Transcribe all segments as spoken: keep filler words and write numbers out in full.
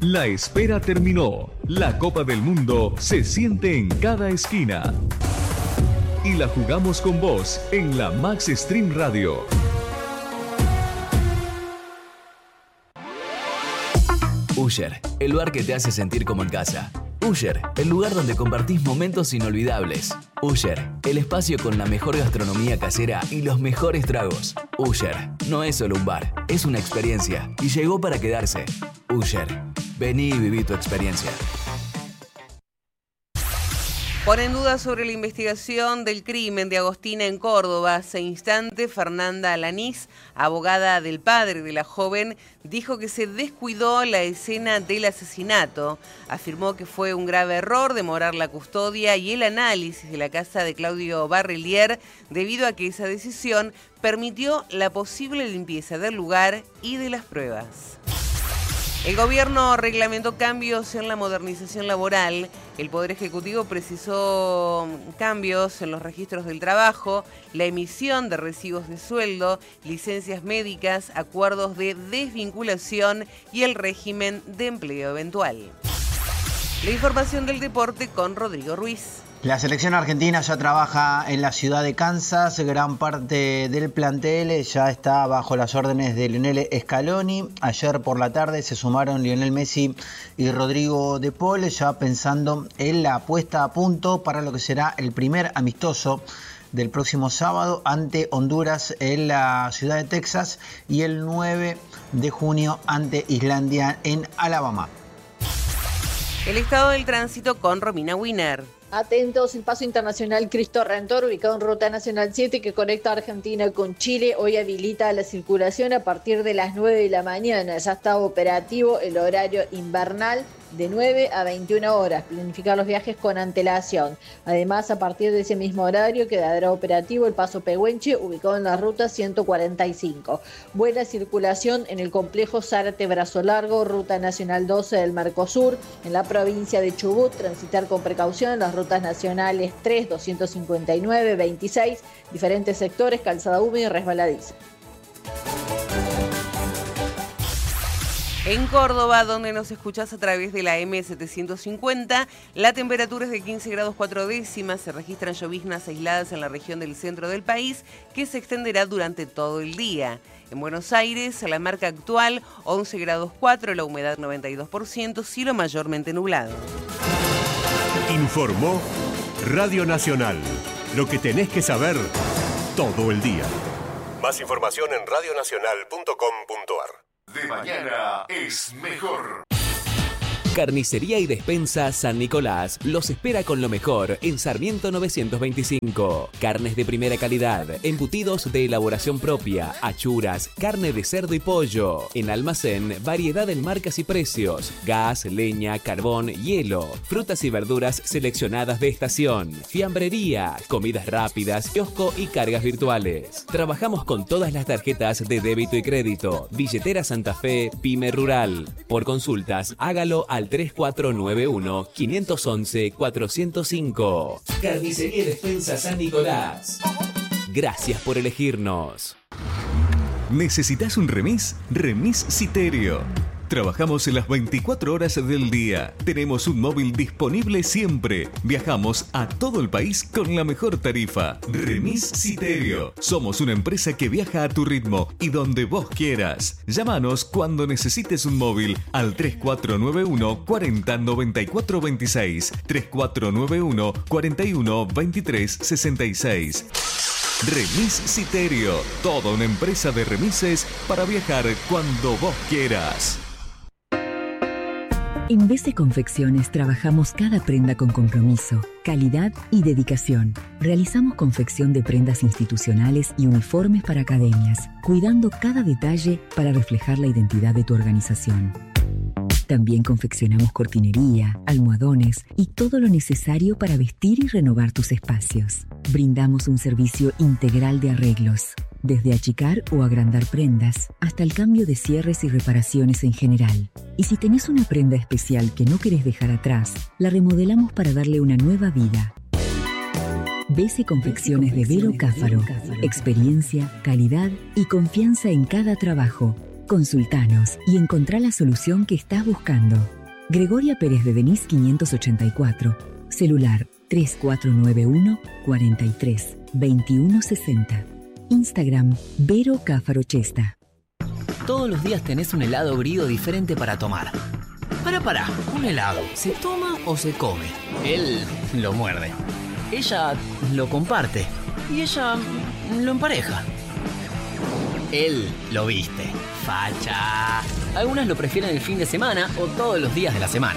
La espera terminó. La Copa del Mundo se siente en cada esquina. Y la jugamos con vos en la Max Stream Radio. Usher, el lugar que te hace sentir como en casa. Usher, el lugar donde compartís momentos inolvidables. Usher, el espacio con la mejor gastronomía casera y los mejores tragos. Usher, no es solo un bar, es una experiencia y llegó para quedarse. Usher, vení y viví tu experiencia. Ponen dudas sobre la investigación del crimen de Agostina en Córdoba. Hace instante, Fernanda Alanís, abogada del padre de la joven, dijo que se descuidó la escena del asesinato. Afirmó que fue un grave error demorar la custodia y el análisis de la casa de Claudio Barrelier, debido a que esa decisión permitió la posible limpieza del lugar y de las pruebas. El gobierno reglamentó cambios en la modernización laboral. El Poder Ejecutivo precisó cambios en los registros del trabajo, la emisión de recibos de sueldo, licencias médicas, acuerdos de desvinculación y el régimen de empleo eventual. La información del deporte con Rodrigo Ruiz. La selección argentina ya trabaja en la ciudad de Kansas. Gran parte del plantel ya está bajo las órdenes de Lionel Scaloni. Ayer por la tarde se sumaron Lionel Messi y Rodrigo de Paul, ya pensando en la puesta a punto para lo que será el primer amistoso del próximo sábado ante Honduras en la ciudad de Texas y el nueve de junio ante Islandia en Alabama. El estado del tránsito con Romina Wiener. Atentos, el paso internacional Cristo Redentor, ubicado en Ruta Nacional siete, que conecta a Argentina con Chile, hoy habilita la circulación a partir de las nueve de la mañana. Ya está operativo el horario invernal de nueve a veintiuna horas. Planificar los viajes con antelación. Además, a partir de ese mismo horario quedará operativo el paso Pehuenche, ubicado en la ruta ciento cuarenta y cinco. Buena circulación en el complejo Zárate Brazo Largo, Ruta Nacional doce del Mercosur, en la provincia de Chubut. Transitar con precaución en las rutas nacionales tres, doscientos cincuenta y nueve, veintiséis, diferentes sectores, calzada húmeda y resbaladiza. En Córdoba, donde nos escuchás a través de la eme setecientos cincuenta, la temperatura es de quince grados cuatro décimas, se registran lloviznas aisladas en la región del centro del país, que se extenderá durante todo el día. En Buenos Aires, la marca actual, once grados cuatro, la humedad noventa y dos por ciento, cielo mayormente nublado. Informó Radio Nacional, lo que tenés que saber todo el día. Más información en radio nacional punto com punto a r. De mañana es mejor. Carnicería y Despensa San Nicolás los espera con lo mejor en Sarmiento novecientos veinticinco. Carnes de primera calidad, embutidos de elaboración propia, achuras, carne de cerdo y pollo. En almacén, variedad en marcas y precios, gas, leña, carbón, hielo, frutas y verduras seleccionadas de estación, fiambrería, comidas rápidas, kiosco y cargas virtuales. Trabajamos con todas las tarjetas de débito y crédito. Billetera Santa Fe, Pyme Rural. Por consultas, hágalo al tres cuatro nueve uno, cinco uno uno, cuatro cero cinco. Carnicería y Despensa San Nicolás. Gracias por elegirnos. ¿Necesitas un remis? Remis Citerio. Trabajamos en las veinticuatro horas del día. Tenemos un móvil disponible siempre. Viajamos a todo el país con la mejor tarifa. Remis Citerio. Somos una empresa que viaja a tu ritmo y donde vos quieras. Llámanos cuando necesites un móvil al tres cuatro nueve uno, cuarenta, noventa y cuatro veintiséis, tres cuatro nueve uno, cuarenta y uno, veintitrés sesenta y seis. Remis Citerio. Toda una empresa de remises para viajar cuando vos quieras. En B C Confecciones trabajamos cada prenda con compromiso, calidad y dedicación. Realizamos confección de prendas institucionales y uniformes para academias, cuidando cada detalle para reflejar la identidad de tu organización. También confeccionamos cortinería, almohadones y todo lo necesario para vestir y renovar tus espacios. Brindamos un servicio integral de arreglos, desde achicar o agrandar prendas hasta el cambio de cierres y reparaciones en general. Y si tenés una prenda especial que no querés dejar atrás, la remodelamos para darle una nueva vida. B C Confecciones de Vero Cáfaro. Experiencia, calidad y confianza en cada trabajo. Consultanos y encontrá la solución que estás buscando. Gregoria Pérez de Denis quinientos ochenta y cuatro, celular tres cuatro nueve uno, cuatro tres, dos uno seis cero. Instagram Vero Cafarochesta. Todos los días tenés un helado grido diferente para tomar. Para, para, un helado, ¿se toma o se come? Él lo muerde. Ella lo comparte. Y ella lo empareja. Él lo viste. Facha. Algunas lo prefieren el fin de semana o todos los días de la semana.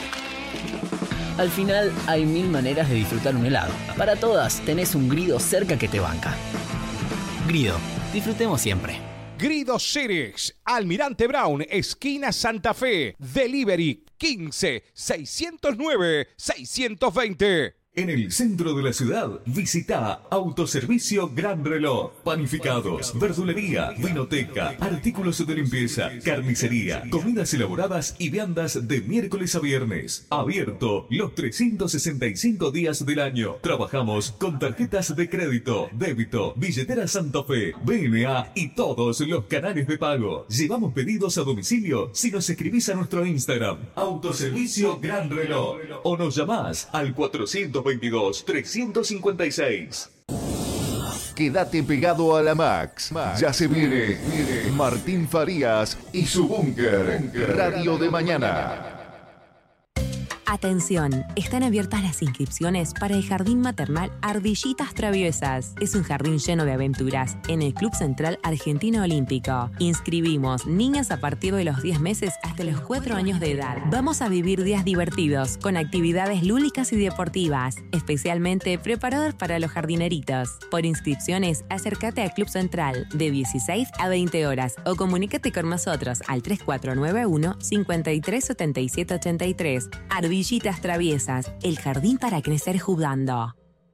Al final hay mil maneras de disfrutar un helado. Para todas tenés un Grido cerca que te banca. Grido, disfrutemos siempre. Grido Cerex, Almirante Brown, esquina Santa Fe, delivery quince, seiscientos nueve, seiscientos veinte. En el centro de la ciudad, visita Autoservicio Gran Reloj. Panificados, verdulería, vinoteca, artículos de limpieza, carnicería, comidas elaboradas y viandas de miércoles a viernes. Abierto los trescientos sesenta y cinco días del año. Trabajamos con tarjetas de crédito, débito, billetera Santa Fe, B N A y todos los canales de pago. Llevamos pedidos a domicilio si nos escribís a nuestro Instagram, Autoservicio Gran Reloj, o nos llamás al cuatrocientos veintidós, trescientos cincuenta y seis. Quédate pegado a la Max. Max. Ya se viene Martín Farías y su búnker. Radio de mañana. Atención, están abiertas las inscripciones para el Jardín Maternal Ardillitas Traviesas. Es un jardín lleno de aventuras en el Club Central Argentino Olímpico. Inscribimos niñas a partir de los diez meses hasta los cuatro años de edad. Vamos a vivir días divertidos con actividades lúdicas y deportivas, especialmente preparadas para los jardineritos. Por inscripciones, acércate al Club Central de dieciséis a veinte horas o comunícate con nosotros al tres cuatro nueve uno, cinco tres siete siete ocho tres. Ardillitas Traviesas, el jardín para crecer jugando.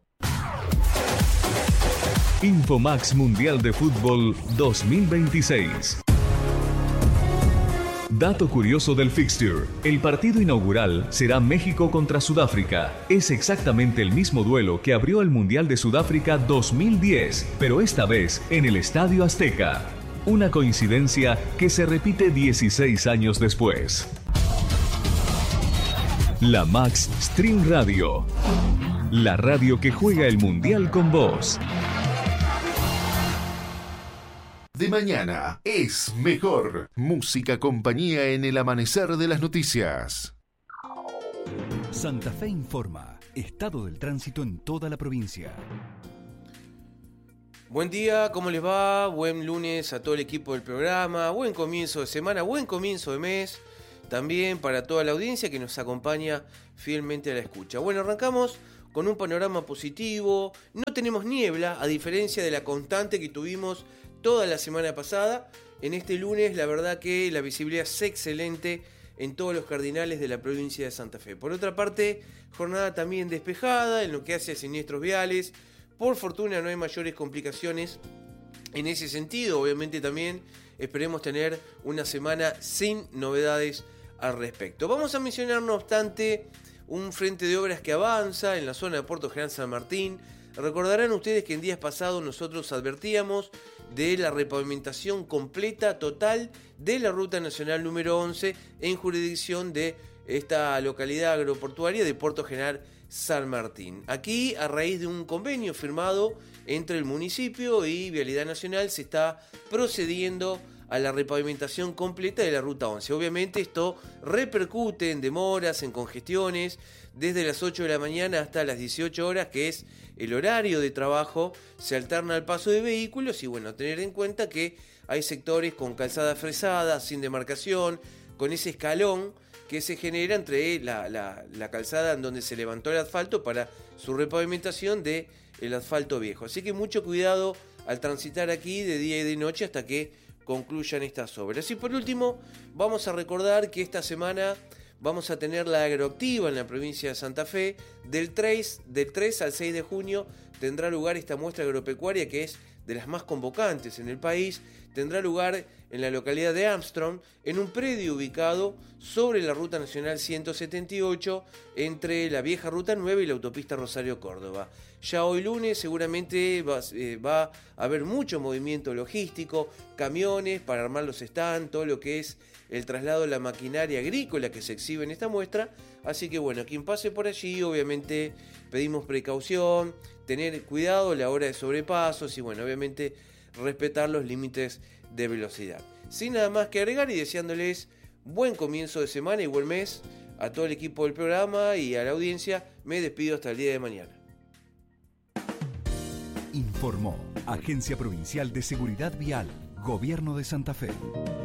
Infomax Mundial de Fútbol dos mil veintiséis. Dato curioso del fixture. El partido inaugural será México contra Sudáfrica. Es exactamente el mismo duelo que abrió el Mundial de Sudáfrica dos mil diez, pero esta vez en el Estadio Azteca. Una coincidencia que se repite dieciséis años después. La Max Stream Radio. La radio que juega el Mundial con vos. De mañana es mejor. Música compañía en el amanecer de las noticias. Santa Fe informa. Estado del tránsito en toda la provincia. Buen día, ¿cómo les va? Buen lunes a todo el equipo del programa. Buen comienzo de semana, buen comienzo de mes. También para toda la audiencia que nos acompaña fielmente a la escucha. Bueno, arrancamos con un panorama positivo. No tenemos niebla, a diferencia de la constante que tuvimos toda la semana pasada. En este lunes, la verdad que la visibilidad es excelente en todos los cardinales de la provincia de Santa Fe. Por otra parte, jornada también despejada en lo que hace a siniestros viales. Por fortuna no hay mayores complicaciones en ese sentido. Obviamente también esperemos tener una semana sin novedades al respecto. Vamos a mencionar, no obstante, un frente de obras que avanza en la zona de Puerto General San Martín. Recordarán ustedes que en días pasados nosotros advertíamos de la repavimentación completa, total, de la Ruta Nacional número once en jurisdicción de esta localidad agroportuaria de Puerto General San Martín. Aquí, a raíz de un convenio firmado entre el municipio y Vialidad Nacional, se está procediendo a la repavimentación completa de la Ruta once. Obviamente esto repercute en demoras, en congestiones, desde las ocho de la mañana hasta las dieciocho horas, que es el horario de trabajo, se alterna el paso de vehículos y bueno, tener en cuenta que hay sectores con calzada fresada, sin demarcación, con ese escalón que se genera entre la, la, la calzada en donde se levantó el asfalto para su repavimentación de el asfalto viejo. Así que mucho cuidado al transitar aquí de día y de noche hasta que concluyan estas obras. Y por último, vamos a recordar que esta semana vamos a tener la agroactiva en la provincia de Santa Fe. Del tres, del tres al seis de junio tendrá lugar esta muestra agropecuaria que es de las más convocantes en el país. tendrá lugar en la localidad de Armstrong, en un predio ubicado sobre la Ruta Nacional ciento setenta y ocho, entre la vieja Ruta nueve y la autopista Rosario-Córdoba. Ya hoy lunes seguramente va, eh, va a haber mucho movimiento logístico, camiones para armar los stands, todo lo que es el traslado de la maquinaria agrícola que se exhibe en esta muestra. Así que bueno, quien pase por allí, obviamente pedimos precaución, tener cuidado a la hora de sobrepasos y bueno, obviamente respetar los límites de velocidad. Sin nada más que agregar y deseándoles buen comienzo de semana y buen mes a todo el equipo del programa y a la audiencia, me despido hasta el día de mañana. Informó Agencia Provincial de Seguridad Vial, Gobierno de Santa Fe.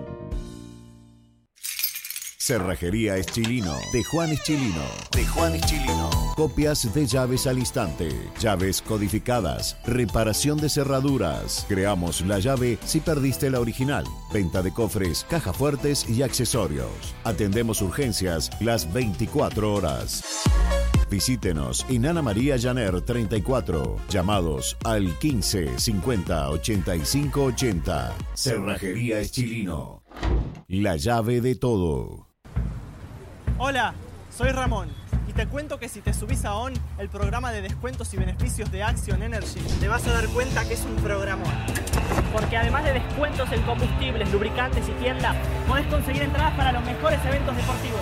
Cerrajería Eschilino, de Juan Eschilino. De Juan Eschilino. Copias de llaves al instante, llaves codificadas, reparación de cerraduras. Creamos la llave si perdiste la original. Venta de cofres, cajas fuertes y accesorios. Atendemos urgencias las veinticuatro horas. Visítenos en Ana María Llaner treinta y cuatro. Llamados al quince cincuenta ochenta y cinco ochenta. Cerrajería Eschilino. La llave de todo. Hola, soy Ramón y te cuento que si te subís a ON, el programa de descuentos y beneficios de Action Energy, te vas a dar cuenta que es un programón. Porque además de descuentos en combustibles, lubricantes y tiendas, podés conseguir entradas para los mejores eventos deportivos.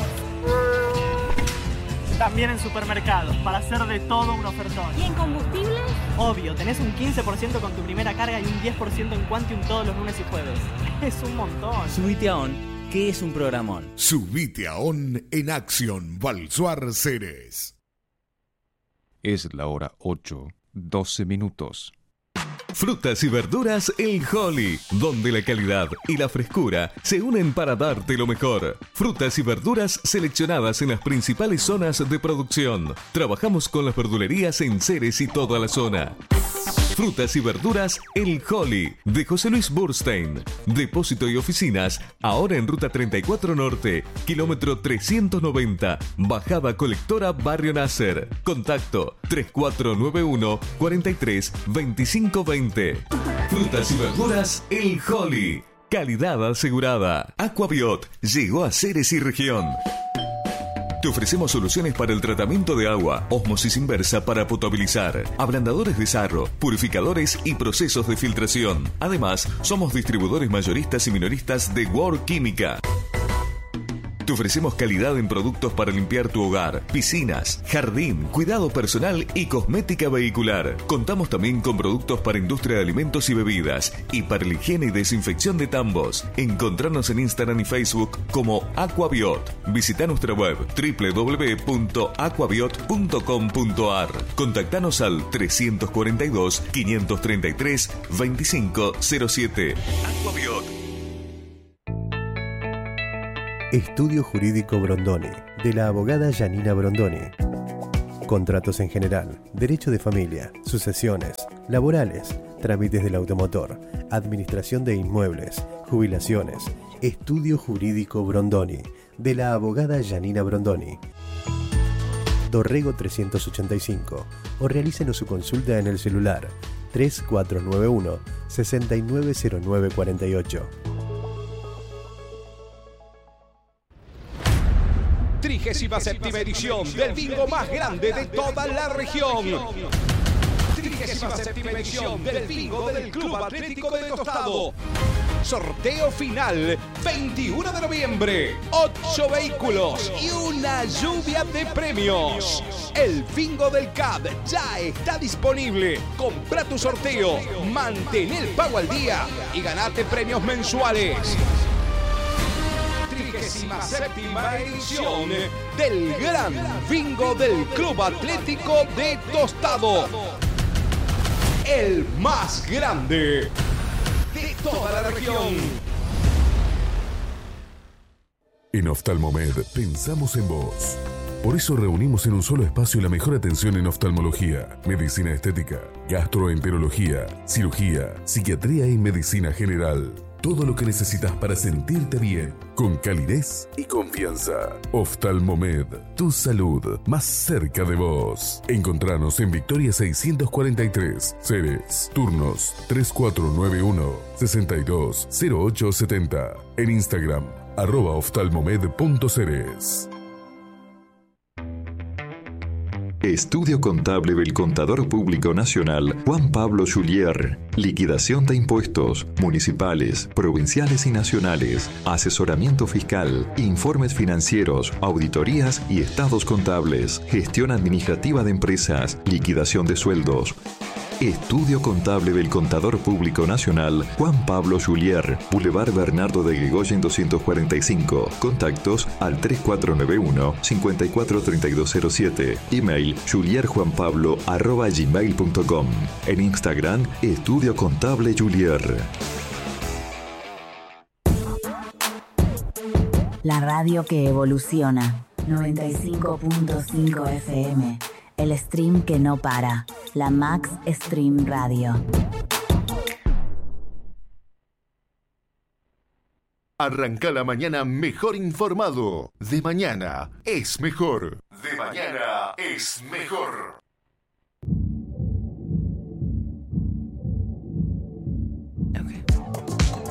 También en supermercados, para hacer de todo un ofertón. ¿Y en combustibles? Obvio, tenés un quince por ciento con tu primera carga y un diez por ciento en Quantium todos los lunes y jueves. Es un montón. Subite a ON. ¿Qué es un programón? Subite a ON en Acción Balsuar Ceres. Es la hora ocho, doce minutos. Frutas y verduras El Holly, donde la calidad y la frescura se unen para darte lo mejor. Frutas y verduras seleccionadas en las principales zonas de producción. Trabajamos con las verdulerías en Ceres y toda la zona. Frutas y verduras El Holly, de José Luis Burstein. Depósito y oficinas, ahora en Ruta treinta y cuatro Norte, kilómetro trescientos noventa, Bajada Colectora Barrio Nasser. Contacto tres cuatro nueve uno, cuatro tres, dos cinco dos cero. Frutas y verduras El Holly, calidad asegurada. Aquabiot llegó a Ceres y región. Te ofrecemos soluciones para el tratamiento de agua, ósmosis inversa para potabilizar, ablandadores de sarro, purificadores y procesos de filtración. Además, somos distribuidores mayoristas y minoristas de World Química. Te ofrecemos calidad en productos para limpiar tu hogar, piscinas, jardín, cuidado personal y cosmética vehicular. Contamos también con productos para industria de alimentos y bebidas y para la higiene y desinfección de tambos. Encontranos en Instagram y Facebook como Aquabiot. Visita nuestra web doble u doble u doble u punto aquabiot punto com punto a r. Contactanos al trescientos cuarenta y dos, quinientos treinta y tres, veinticinco cero siete. Aquabiot. Estudio Jurídico Brondoni, de la abogada Janina Brondoni. Contratos en general, derecho de familia, sucesiones, laborales, trámites del automotor, administración de inmuebles, jubilaciones. Estudio Jurídico Brondoni, de la abogada Janina Brondoni. Dorrego trescientos ochenta y cinco, o realícenos su consulta en el celular tres cuatro nueve uno, seis nueve cero nueve cuatro ocho. Trigésima séptima edición del bingo más grande de toda la región. Trigésima séptima edición del bingo del Club Atlético de Tostado. Sorteo final, veintiuno de noviembre. Ocho vehículos y una lluvia de premios. El bingo del C A D ya está disponible. Compra tu sorteo, mantén el pago al día y ganate premios mensuales. Trigésima séptima edición del gran bingo del Club Atlético de Tostado. El más grande de toda la región. En Oftalmomed pensamos en vos. Por eso reunimos en un solo espacio la mejor atención en oftalmología, medicina estética, gastroenterología, cirugía, psiquiatría y medicina general. Todo lo que necesitas para sentirte bien, con calidez y confianza. Oftalmomed, tu salud más cerca de vos. Encontranos en Victoria seiscientos cuarenta y tres, Ceres. Turnos tres cuatro nueve uno, seis dos cero ocho siete cero. En Instagram, arroba oftalmomed.ceres. Estudio Contable del Contador Público Nacional Juan Pablo Julier. Liquidación de impuestos municipales, provinciales y nacionales. Asesoramiento fiscal, informes financieros, auditorías y estados contables. Gestión administrativa de empresas, liquidación de sueldos. Estudio Contable del Contador Público Nacional Juan Pablo Julier, Boulevard Bernardo de Grigoyen doscientos cuarenta y cinco. Contactos al tres cuatro nueve uno, cinco cuatro tres dos cero siete. Email julierjuanpablo arroba gmail punto com. En Instagram, Estudio Contable Julier. La radio que evoluciona. noventa y cinco punto cinco F M. El stream que no para. La Max Stream Radio. Arranca la mañana mejor informado. De mañana es mejor. De mañana es mejor.